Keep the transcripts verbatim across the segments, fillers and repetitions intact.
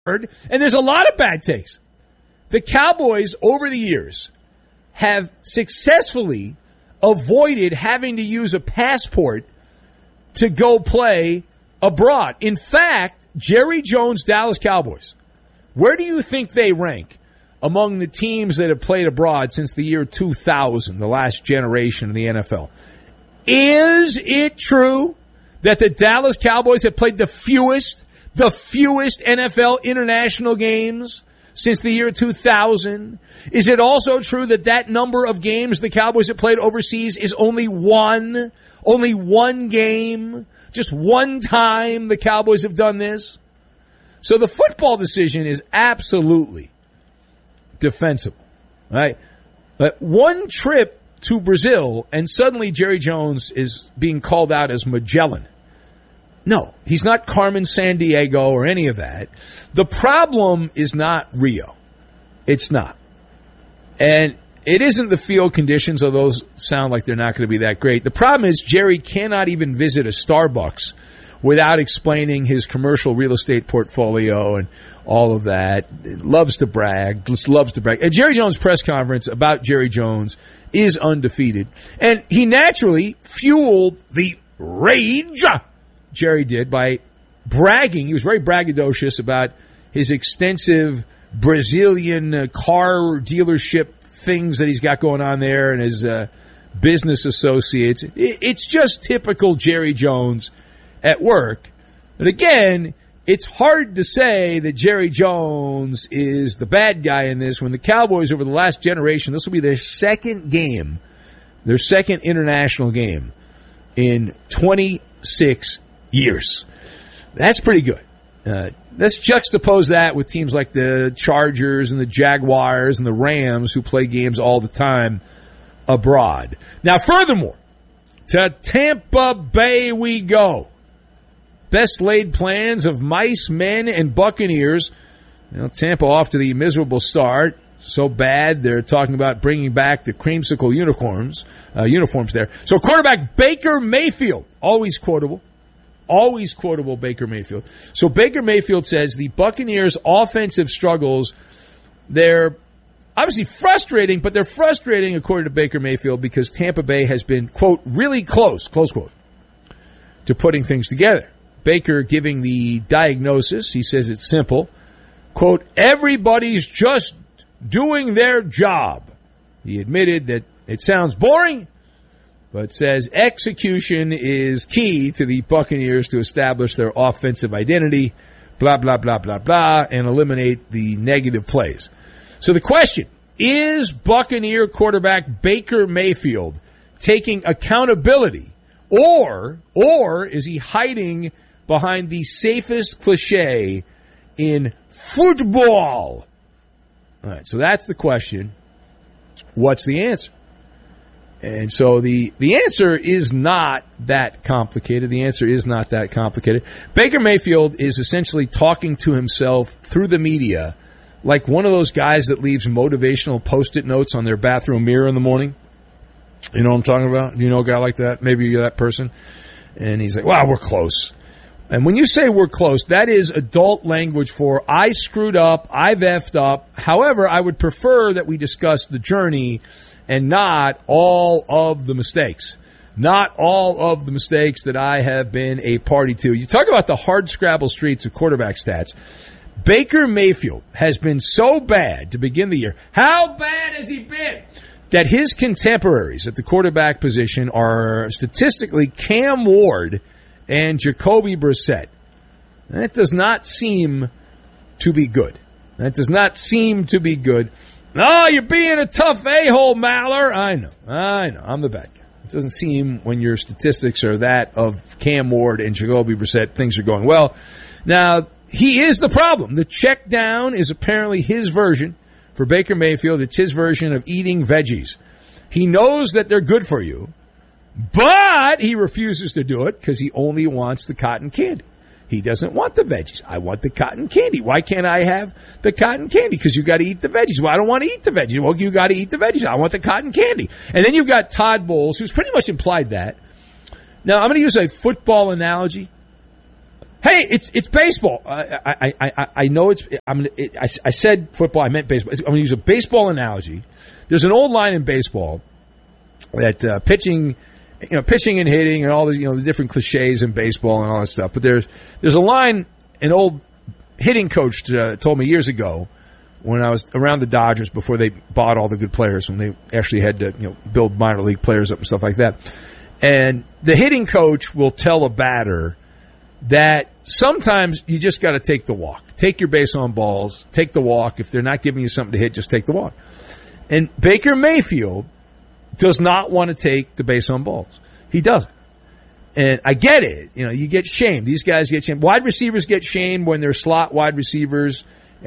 and there's a lot of bad takes. The Cowboys, over the years, have successfully avoided having to use a passport to go play abroad. In fact, Jerry Jones' Dallas Cowboys, where do you think they rank among the teams that have played abroad since the year two thousand, the last generation of the N F L? Is it true that the Dallas Cowboys have played the fewest, the fewest N F L international games since the year two thousand? Is it also true that that number of games the Cowboys have played overseas is only one? Only one game? Just one time the Cowboys have done this? So the football decision is absolutely defensible, right? But one trip to Brazil and suddenly Jerry Jones is being called out as Magellan. No, he's not Carmen Sandiego or any of that. The problem is not Rio. It's not. And it isn't the field conditions, although those sound like they're not going to be that great. The problem is Jerry cannot even visit a Starbucks without explaining his commercial real estate portfolio and all of that. Loves to brag. Just loves to brag. And Jerry Jones' press conference about Jerry Jones is undefeated. And he naturally fueled the rage Jerry did by bragging. He was very braggadocious about his extensive Brazilian uh, car dealership things that he's got going on there and his uh, business associates. It, it's just typical Jerry Jones at work. But again, it's hard to say that Jerry Jones is the bad guy in this when the Cowboys over the last generation, this will be their second game, their second international game in twenty-six years. That's pretty good. Uh, let's juxtapose that with teams like the Chargers and the Jaguars and the Rams who play games all the time abroad. Now, furthermore, to Tampa Bay we go. Best laid plans of mice, men, and Buccaneers. You know, Tampa off to the miserable start. So bad, they're talking about bringing back the creamsicle uniforms, uh, uniforms there. So quarterback Baker Mayfield, always quotable. Always quotable Baker Mayfield. So Baker Mayfield says the Buccaneers' offensive struggles, they're obviously frustrating, but they're frustrating, according to Baker Mayfield, because Tampa Bay has been, quote, really close, close quote, to putting things together. Baker giving the diagnosis, he says it's simple, quote, everybody's just doing their job. He admitted that it sounds boring, but says execution is key to the Buccaneers to establish their offensive identity, blah, blah, blah, blah, blah, and eliminate the negative plays. So the question, is Buccaneer quarterback Baker Mayfield taking accountability, or, or is he hiding behind the safest cliche in football? All right, so that's the question. What's the answer? And so the, the answer is not that complicated. The answer is not that complicated. Baker Mayfield is essentially talking to himself through the media like one of those guys that leaves motivational Post-it notes on their bathroom mirror in the morning. You know what I'm talking about? You know a guy like that? Maybe you're that person. And he's like, wow, we're close. And when you say we're close, that is adult language for I screwed up, I've effed up. However, I would prefer that we discuss the journey and not all of the mistakes. Not all of the mistakes that I have been a party to. You talk about the hard scrabble streets of quarterback stats. Baker Mayfield has been so bad to begin the year. How bad has he been? That his contemporaries at the quarterback position are statistically Cam Ward and Jacoby Brissett. That does not seem to be good. That does not seem to be good. Oh, you're being a tough a-hole, Maller. I know. I know. I'm the bad guy. It doesn't seem when your statistics are that of Cam Ward and Jacoby Brissett, things are going well. Now, he is the problem. The check down is apparently his version for Baker Mayfield. It's his version of eating veggies. He knows that they're good for you, but he refuses to do it because he only wants the cotton candy. He doesn't want the veggies. I want the cotton candy. Why can't I have the cotton candy? Because you got to eat the veggies. Well, I don't want to eat the veggies. Well, you got to eat the veggies. I want the cotton candy. And then you've got Todd Bowles, who's pretty much implied that. Now, I'm going to use a football analogy. Hey, it's it's baseball. I I I, I know it's. I'm. It, I, I said football. I meant baseball. I'm going to use a baseball analogy. There's an old line in baseball that uh, pitching, you know, pitching and hitting and all the you know the different cliches in baseball and all that stuff. But there's there's a line an old hitting coach uh, told me years ago when I was around the Dodgers before they bought all the good players, when they actually had to you know build minor league players up and stuff like that. And the hitting coach will tell a batter that sometimes you just got to take the walk. Take your base on balls. Take the walk. If they're not giving you something to hit, just take the walk. And Baker Mayfield does not want to take the base on balls. He doesn't. And I get it. You know, you get shamed. These guys get shamed. Wide receivers get shamed when they're slot wide receivers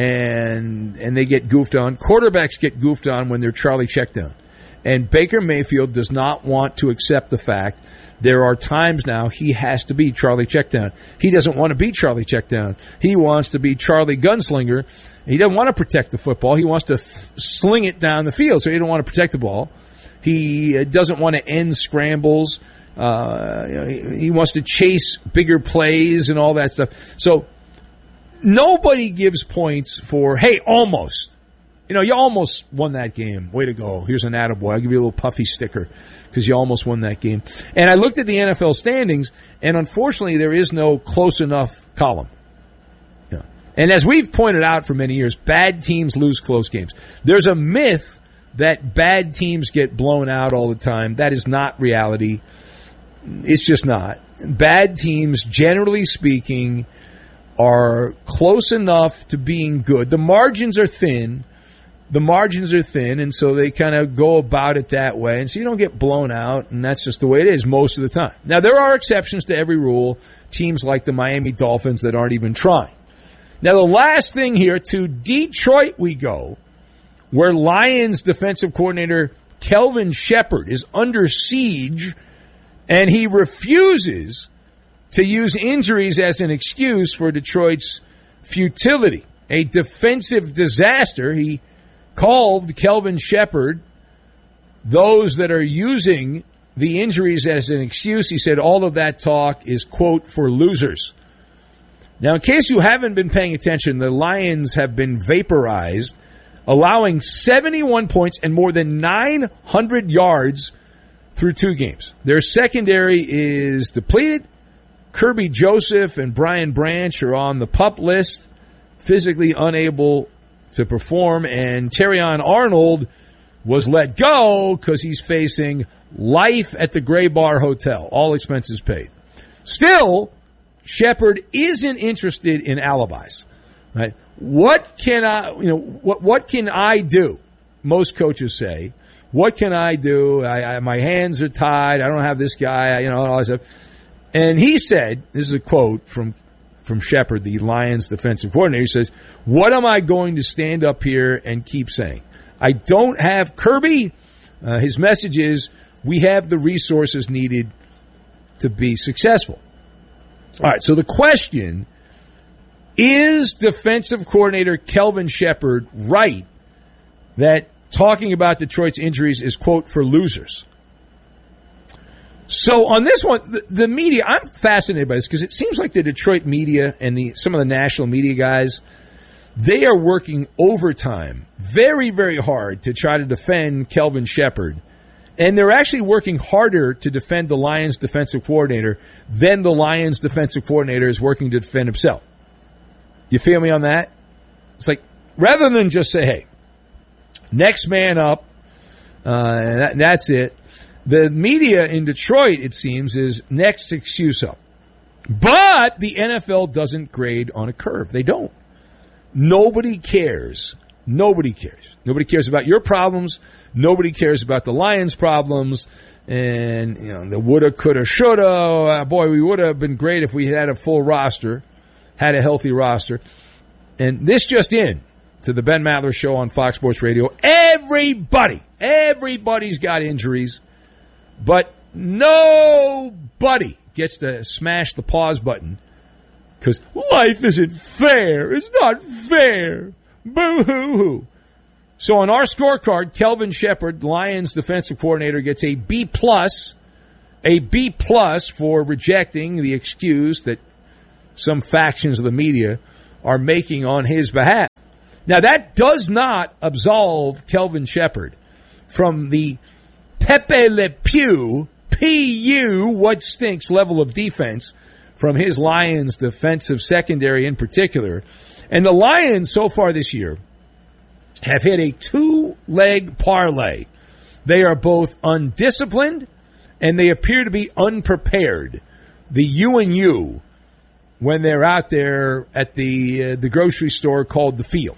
and and they get goofed on. Quarterbacks get goofed on when they're Charlie Checkdown. And Baker Mayfield does not want to accept the fact there are times now he has to be Charlie Checkdown. He doesn't want to be Charlie Checkdown. He wants to be Charlie Gunslinger. He doesn't want to protect the football. He wants to th- sling it down the field, so he doesn't want to protect the ball. He doesn't want to end scrambles. Uh, you know, he, he wants to chase bigger plays and all that stuff. So nobody gives points for, hey, almost. You know, you almost won that game. Way to go. Here's an attaboy. I'll give you a little puffy sticker because you almost won that game. And I looked at the N F L standings, and unfortunately there is no close enough column. Yeah. And as we've pointed out for many years, bad teams lose close games. There's a myth that bad teams get blown out all the time. That is not reality. It's just not. Bad teams, generally speaking, are close enough to being good. The margins are thin. The margins are thin, and so they kind of go about it that way. And so you don't get blown out, and that's just the way it is most of the time. Now, there are exceptions to every rule. Teams like the Miami Dolphins that aren't even trying. Now, the last thing here, to Detroit we go, where Lions defensive coordinator Kelvin Shepherd is under siege, and he refuses to use injuries as an excuse for Detroit's futility. A defensive disaster. He called Kelvin Shepherd, those that are using the injuries as an excuse, he said all of that talk is, quote, for losers. Now, in case you haven't been paying attention, the Lions have been vaporized, allowing seventy-one points and more than nine hundred yards through two games. Their secondary is depleted. Kirby Joseph and Brian Branch are on the PUP list, physically unable to perform, and Terrion Arnold was let go because he's facing life at the Gray Bar Hotel, all expenses paid. Still, Shepherd isn't interested in alibis. Right? What can I, you know, what what can I do? Most coaches say, "What can I do? I, I, my hands are tied. I don't have this guy. You know, all that stuff." And he said, "This is a quote from." From Shepherd, the Lions defensive coordinator, he says, what am I going to stand up here and keep saying? I don't have Kirby. Uh, his message is, we have the resources needed to be successful. All right, so the question, is defensive coordinator Kelvin Shepherd right that talking about Detroit's injuries is, quote, for losers? So on this one, the, the media, I'm fascinated by this because it seems like the Detroit media and the some of the national media guys, they are working overtime very, very hard to try to defend Kelvin Shepherd. And they're actually working harder to defend the Lions defensive coordinator than the Lions defensive coordinator is working to defend himself. You feel me on that? It's like, rather than just say, hey, next man up, uh, and that, that's it. The media in Detroit, it seems, is next excuse up. But the N F L doesn't grade on a curve. They don't. Nobody cares. Nobody cares. Nobody cares about your problems. Nobody cares about the Lions' problems. And, you know, the woulda, coulda, shoulda. Uh, boy, we would have been great if we had a full roster, had a healthy roster. And this just in to the Ben Maller Show on Fox Sports Radio. Everybody, everybody's got injuries. But nobody gets to smash the pause button because life isn't fair. It's not fair. Boo-hoo-hoo. So on our scorecard, Kelvin Shepherd, Lions defensive coordinator, gets a B plus, a B plus for rejecting the excuse that some factions of the media are making on his behalf. Now, that does not absolve Kelvin Sheppard from the Pepe Le Pew, P U, what stinks level of defense from his Lions defensive secondary in particular. And the Lions so far this year have hit a two-leg parlay. They are both undisciplined and they appear to be unprepared. The U and U when they're out there at the uh, the grocery store called the Field.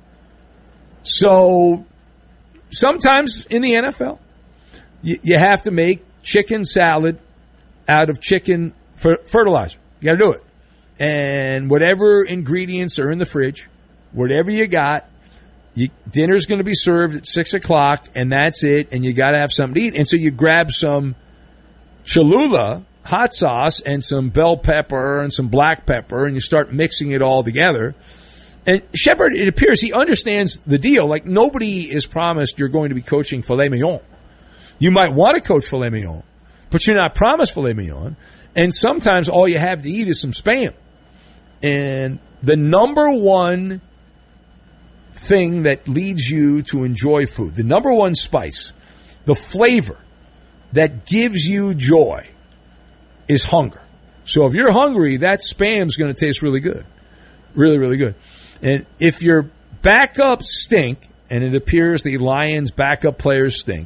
So sometimes in the N F L, you, you have to make chicken salad out of chicken fer- fertilizer. You got to do it. And whatever ingredients are in the fridge, whatever you got, you, dinner's going to be served at six o'clock, and that's it, and you got to have something to eat. And so you grab some Cholula hot sauce and some bell pepper and some black pepper, and you start mixing it all together. And Sheppard, it appears he understands the deal. Like, nobody is promised you're going to be coaching filet mignon. You might want to coach filet mignon, but you're not promised filet mignon. And sometimes all you have to eat is some Spam. And the number one thing that leads you to enjoy food, the number one spice, the flavor that gives you joy is hunger. So if you're hungry, that Spam's going to taste really good. Really, really good. And if your backups stink, and it appears the Lions' backup players stink,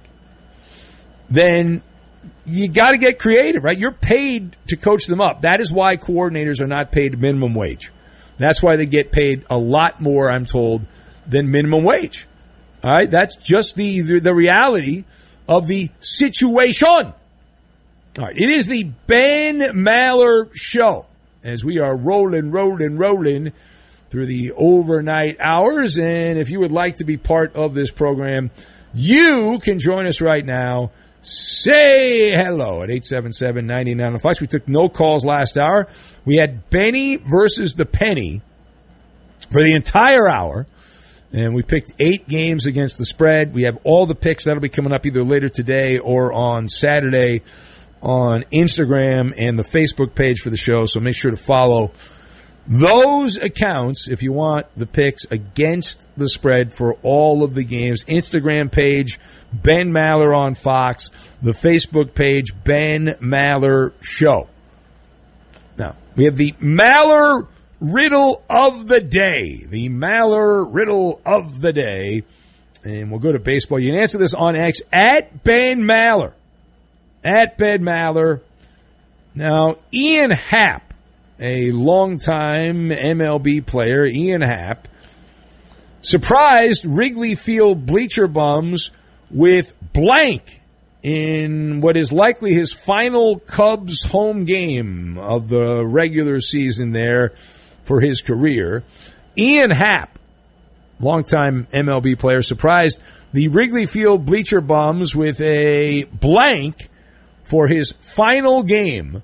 then you got to get creative, right? You're paid to coach them up. That is why coordinators are not paid minimum wage. That's why they get paid a lot more, I'm told, than minimum wage. All right? That's just the, the, the reality of the situation. All right. It is the Ben Maller Show as we are rolling, rolling, rolling through the overnight hours. And if you would like to be part of this program, you can join us right now. Say hello at eight seven seven, nine nine oh five. We took no calls last hour. We had Benny versus the Penny for the entire hour. And we picked eight games against the spread. We have all the picks. That'll be coming up either later today or on Saturday on Instagram and the Facebook page for the show. So make sure to follow those accounts if you want the picks against the spread for all of the games. Instagram page, Ben Maller on Fox. The Facebook page, Ben Maller Show. Now, we have the Maller Riddle of the Day. The Maller Riddle of the Day. And we'll go to baseball. You can answer this on X at Ben Maller. At Ben Maller. Now, Ian Happ, a longtime M L B player, Ian Happ, surprised Wrigley Field bleacher bums with blank in what is likely his final Cubs home game of the regular season there for his career. Ian Happ, longtime M L B player, surprised the Wrigley Field bleacher bums with a blank for his final game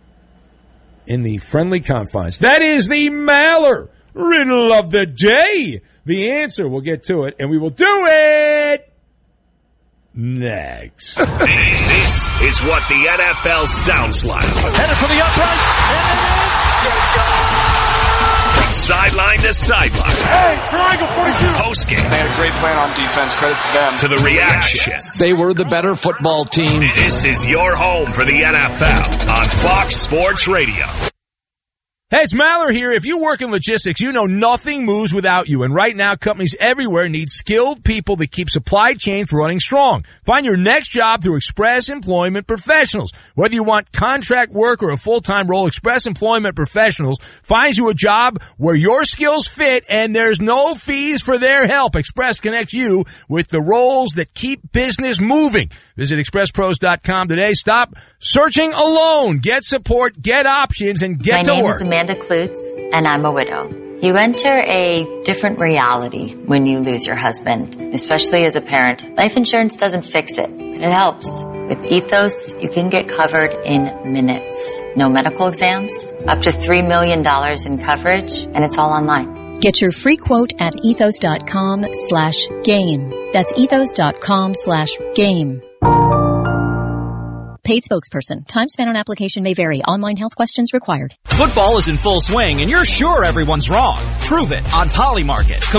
in the friendly confines. That is the Maller Riddle of the Day. The answer, we'll get to it, and we will do it next. This is what the N F L sounds like. Headed for the uprights, and it is. Let's go! From sideline to sideline. Hey, triangle forty-two. Postgame. They had a great plan on defense. Credit to them. To the reactions. They were the better football team. This is your home for the N F L on Fox Sports Radio. Hey, it's Maller here. If you work in logistics, you know nothing moves without you. And right now, companies everywhere need skilled people that keep supply chains running strong. Find your next job through Express Employment Professionals. Whether you want contract work or a full-time role, Express Employment Professionals finds you a job where your skills fit and there's no fees for their help. Express connects you with the roles that keep business moving. Visit express pros dot com today. Stop searching alone. Get support, get options, and get My to name work. is Amanda Klutz, and I'm a widow. You enter a different reality when you lose your husband, especially as a parent. Life insurance doesn't fix it, but it helps. With Ethos, you can get covered in minutes. No medical exams, up to three million dollars in coverage, and it's all online. Get your free quote at ethos dot com slash game. That's ethos dot com slash game. Paid spokesperson. Time spent on application may vary. Online health questions required. Football is in full swing and you're sure everyone's wrong. Prove it on Polymarket.